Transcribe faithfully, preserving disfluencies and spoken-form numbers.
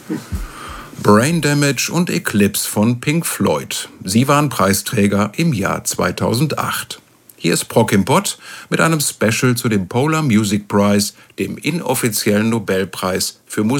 Brain Damage und Eclipse von Pink Floyd. Sie waren Preisträger im Jahr zweitausendacht. Hier ist Prok im Pott mit einem Special zu dem Polar Music Prize, dem inoffiziellen Nobelpreis für Musik.